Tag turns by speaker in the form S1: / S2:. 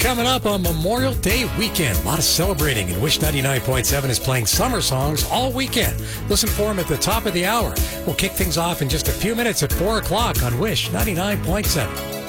S1: Coming up on Memorial Day weekend, a lot of celebrating, and Wish 99.7 is playing summer songs all weekend. Listen for them at the top of the hour. We'll kick things off in just a few minutes at 4 o'clock on Wish 99.7.